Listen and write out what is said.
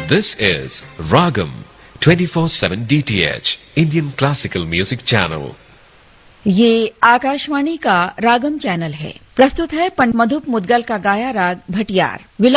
This is Ragam 24/7 DTH Indian Classical Music Channel. ये आकाशवाणी का रागम channel है। प्रस्तुत है पंडित मधुप मुदगल का गाया राग भटियार।